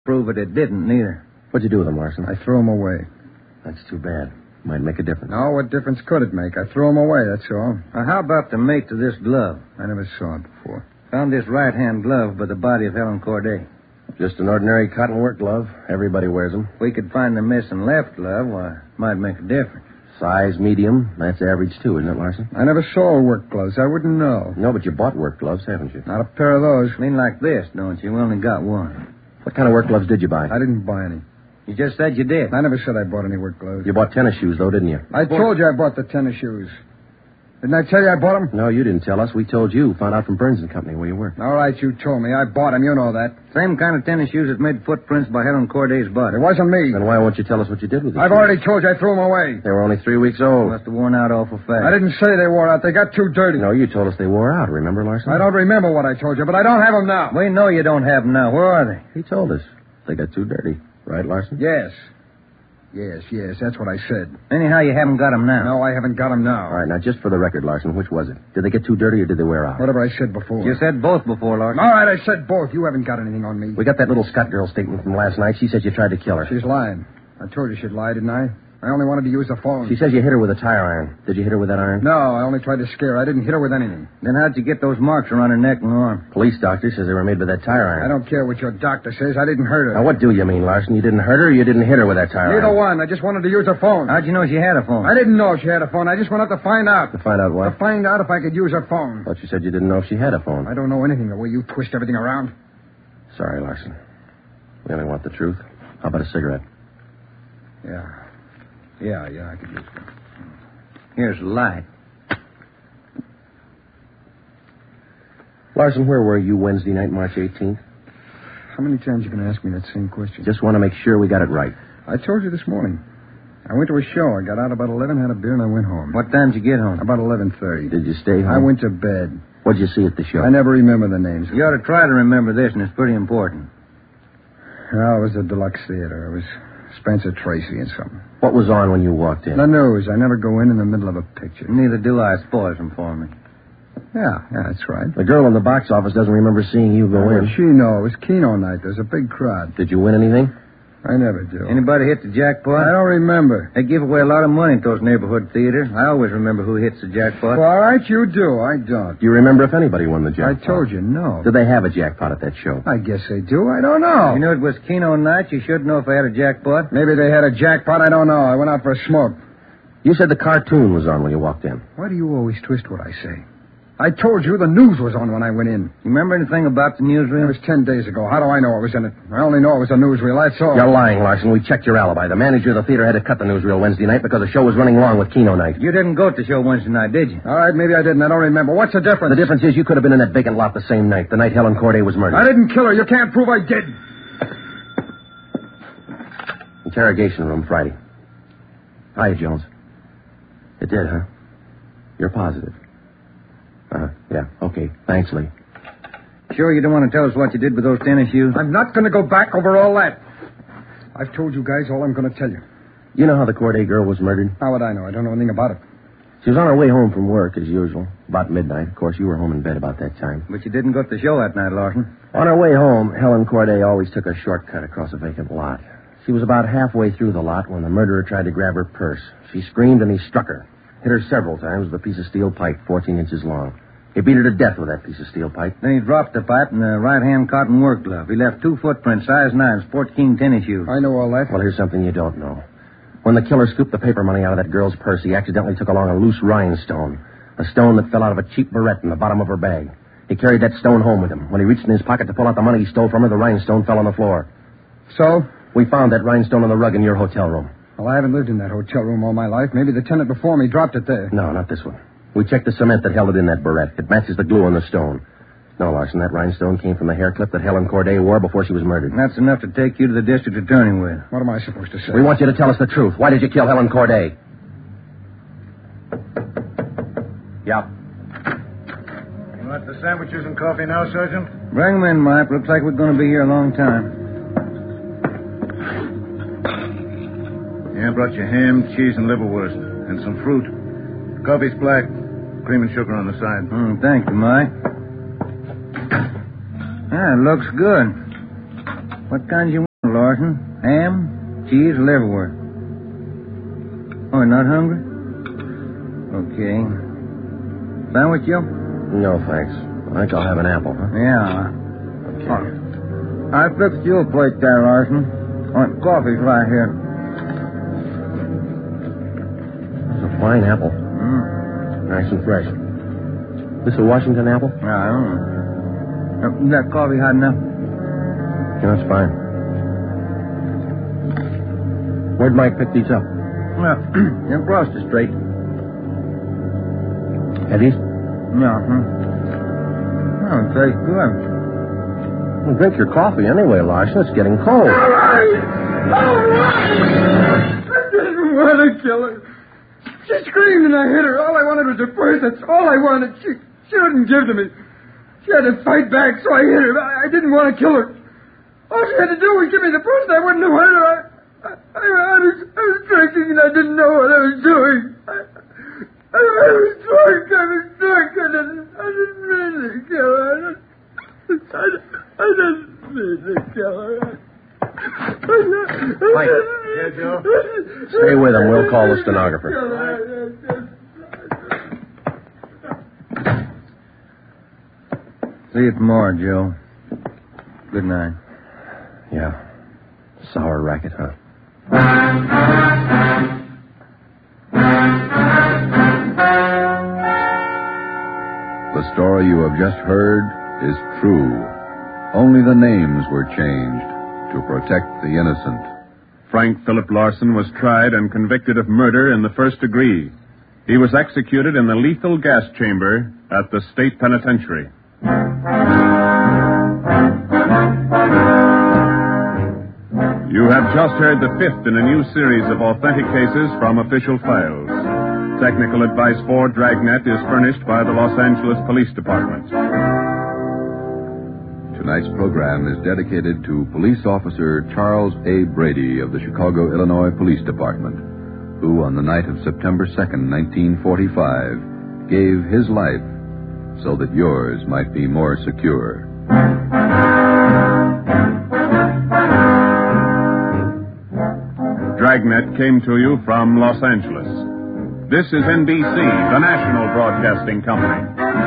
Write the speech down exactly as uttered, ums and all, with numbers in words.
prove it, it didn't, neither. What'd you do with them, Larson? I threw them away. That's too bad. Might make a difference. No, what difference could it make? I threw them away, that's all. Now, how about the mate to this glove? I never saw it before. Found this right-hand glove by the body of Helen Corday. Just an ordinary cotton work glove. Everybody wears them. If we could find the missing left glove, why, it might make a difference. Size medium. That's average, too, isn't it, Larson? I never saw work gloves. I wouldn't know. No, but you bought work gloves, haven't you? Not a pair of those. Mean like this, don't you? We only got one. What kind of work gloves did you buy? I didn't buy any. You just said you did. I never said I bought any work gloves. You bought tennis shoes, though, didn't you? I told you I bought the tennis shoes. Didn't I tell you I bought them? No, you didn't tell us. We told you. Found out from Burns and Company where you worked. All right, you told me. I bought them. You know that. Same kind of tennis shoes that made footprints by Helen Corday's body. It wasn't me. Then why won't you tell us what you did with them? I've already told you I threw them away. They were only three weeks old. Must have worn out awful fast. I didn't say they wore out. They got too dirty. No, you told us they wore out. Remember, Larson? I don't remember what I told you, but I don't have them now. We know you don't have them now. Where are they? He told us. They got too dirty. Right, Larson? Yes. Yes, yes, that's what I said. Anyhow, you haven't got them now. No, I haven't got them now. All right, now, just for the record, Larson, which was it? Did they get too dirty or did they wear out? Whatever I said before. You said both before, Larson. All right, I said both. You haven't got anything on me. We got that little Scott girl statement from last night. She said you tried to kill her. She's lying. I told you she'd lie, didn't I? I only wanted to use the phone. She says you hit her with a tire iron. Did you hit her with that iron? No, I only tried to scare her. I didn't hit her with anything. Then how'd you get those marks around her neck and arm? Police doctor says they were made with that tire iron. I don't care what your doctor says. I didn't hurt her. Now, what do you mean, Larson? You didn't hurt her or you didn't hit her with that tire Neither iron? one. I just wanted to use her phone. How'd you know she had a phone? I didn't know she had a phone. I just went out to find out. To find out what? To find out if I could use her phone. Thought you said you didn't know if she had a phone. I don't know anything the way you twist everything around. Sorry, Larson. We only want the truth. How about a cigarette? Yeah. Yeah, yeah, I could use one. Here's the light. Larson, where were you Wednesday night, March eighteenth? How many times you going to ask me that same question? Just want to make sure we got it right. I told you this morning. I went to a show. I got out about eleven, had a beer, and I went home. What time did you get home? About eleven thirty. Did you stay home? I went to bed. What'd you see at the show? I never remember the names. You ought to try to remember this, and it's pretty important. Well, it was a deluxe theater. It was Spencer Tracy and something. What was on when you walked in? The news. I never go in in the middle of a picture. Neither do I. Spoils them for me. Yeah, yeah, that's right. The girl in the box office doesn't remember seeing you go Well, in. she know. It was Keno night. There's a big crowd. Did you win anything? I never do. Anybody hit the jackpot? I don't remember. They give away a lot of money at those neighborhood theaters. I always remember who hits the jackpot. Well, all right, you do. I don't. Do you remember if anybody won the I jackpot? told you, no. Did they have a jackpot at that show? I guess they do. I don't know. You knew it was Keno night. You should know if I had a jackpot. Maybe they had a jackpot. I don't know. I went out for a smoke. You said the cartoon was on when you walked in. Why do you always twist what I say? I told you the news was on when I went in. You remember anything about the It newsreel? was ten days ago. How do I know it was in it? I only know it was a newsreel. That's all. You're lying, Larson. We checked your alibi. The manager of the theater had to cut the newsreel Wednesday night because the show was running long with Keno night. You didn't go to the show Wednesday night, did you? All right, maybe I didn't. I don't remember. What's the difference? The difference is you could have been in that vacant lot the same night, the night Helen Corday was murdered. I didn't kill her. You can't prove I did. Interrogation room Friday. Hiya, Jones. It did, huh? You're positive. Uh-huh. Yeah, okay. Thanks, Lee. Sure you don't want to tell us what you did with those tennis shoes? I'm not going to go back over all that. I've told you guys all I'm going to tell you. You know how the Corday girl was murdered? How would I know? I don't know anything about it. She was on her way home from work, as usual, about midnight. Of course, you were home in bed about that time. But you didn't go to the show that night, Larson. On her way home, Helen Corday always took a shortcut across a vacant lot. She was about halfway through the lot when the murderer tried to grab her purse. She screamed and he struck her. Hit her several times with a piece of steel pipe fourteen inches long. He beat her to death with that piece of steel pipe. Then he dropped the pipe in the right-hand cotton work glove. He left two footprints, size nine, sport king tennis shoes. I know all that. Well, here's something you don't know. When the killer scooped the paper money out of that girl's purse, he accidentally took along a loose rhinestone, a stone that fell out of a cheap barrette in the bottom of her bag. He carried that stone home with him. When he reached in his pocket to pull out the money he stole from her, the rhinestone fell on the floor. So? We found that rhinestone on the rug in your hotel room. Well, I haven't lived in that hotel room all my life. Maybe the tenant before me dropped it there. No, not this one. We checked the cement that held it in that barrette. It matches the glue on the stone. No, Larson, that rhinestone came from the hair clip that Helen Corday wore before she was murdered. And that's enough to take you to the district attorney with. What am I supposed to say? We want you to tell us the truth. Why did you kill Helen Corday? Yeah. You want the sandwiches and coffee now, Sergeant? Bring them in, Mike. Looks like we're going to be here a long time. Yeah, I brought you ham, cheese, and liverwurst, and some fruit. Coffee's black, cream and sugar on the side. Mm, thank you, Mike. Yeah, it looks good. What kind you want, Larson. Ham, cheese, liverwurst. Oh, you're not hungry? Okay. Sandwich, Joe? No, thanks. I think I'll have an apple, huh? Yeah. Okay. Oh, I fixed you a plate there, Larson. Oh, coffee's right here. It's a fine apple. Mm. Nice and fresh. This a Washington apple? Yeah, I don't know. Uh, Is that coffee hot enough? Yeah, that's fine. Where'd Mike pick these up? Well, across the street. Eddie's? Yeah, hmm. Oh, it tastes good. Well, drink your coffee anyway, Larson. It's getting cold. All right! All right! I didn't want to kill her. She screamed and I hit her. All I wanted was a purse. That's all I wanted. She, she wouldn't give to me. She had to fight back, so I hit her. I, I didn't want to kill her. All she had to do was give me the purse and I wouldn't have hurt her. I, I, I, I, was, I was drinking and I didn't know what I was doing. I, I, I was drunk. I was drunk. I didn't, I didn't mean to kill her. I didn't, I, I didn't mean to kill her. Mike. Yeah, Joe? Stay with him. We'll call the stenographer. See you tomorrow, Joe. Good night. Yeah. Sour racket, huh? The story you have just heard is true. Only the names were changed to protect the innocent. Frank Philip Larson was tried and convicted of murder in the first degree. He was executed in the lethal gas chamber at the state penitentiary. You have just heard the fifth in a new series of authentic cases from official files. Technical advice for Dragnet is furnished by the Los Angeles Police Department. Tonight's program is dedicated to Police Officer Charles A. Brady of the Chicago, Illinois Police Department, who on the night of September second, nineteen forty-five, gave his life so that yours might be more secure. Dragnet came to you from Los Angeles. This is N B C, the national broadcasting company.